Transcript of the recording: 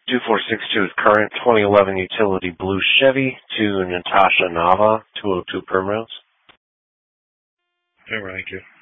2462 is current 2011 utility blue Chevy to Natasha Nava, 202 Primrose. Thank you.